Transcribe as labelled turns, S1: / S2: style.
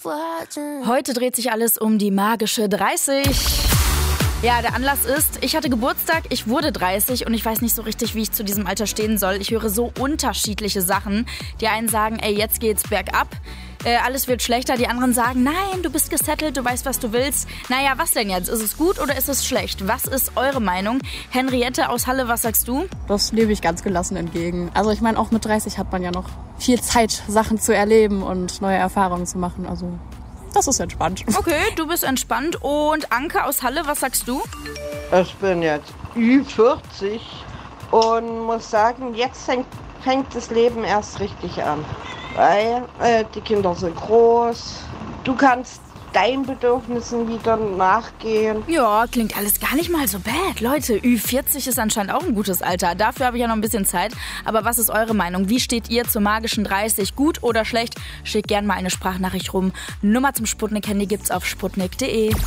S1: Heute dreht sich alles um die magische 30. Ja, der Anlass ist, ich hatte Geburtstag, ich wurde 30 und ich weiß nicht so richtig, wie ich zu diesem Alter stehen soll. Ich höre so unterschiedliche Sachen. Die einen sagen, ey, jetzt geht's bergab, alles wird schlechter. Die anderen sagen, nein, du bist gesettelt, du weißt, was du willst. Naja, was denn jetzt? Ist es gut oder ist es schlecht? Was ist eure Meinung? Henriette aus Halle, was sagst du?
S2: Das nehme ich ganz gelassen entgegen. Also ich meine, auch mit 30 hat man ja noch viel Zeit, Sachen zu erleben und neue Erfahrungen zu machen. Also das ist entspannt.
S1: Okay, du bist entspannt. Und Anke aus Halle, was sagst du?
S3: Ich bin jetzt Ü40 und muss sagen, jetzt fängt das Leben erst richtig an. Weil die Kinder sind groß, du kannst deinen Bedürfnissen wieder nachgehen.
S1: Ja, klingt alles gar nicht mal so bad. Leute, Ü40 ist anscheinend auch ein gutes Alter. Dafür habe ich ja noch ein bisschen Zeit. Aber was ist eure Meinung? Wie steht ihr zur magischen 30? Gut oder schlecht? Schickt gerne mal eine Sprachnachricht rum. Nummer zum Sputnik-Handy gibt's auf sputnik.de.